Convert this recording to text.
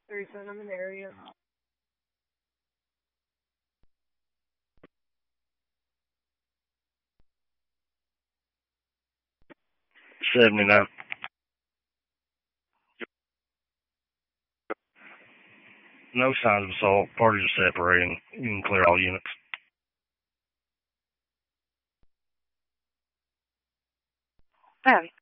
37, I'm in the area. 79. No signs of assault. Parties are separating. You can clear all units. Howdy.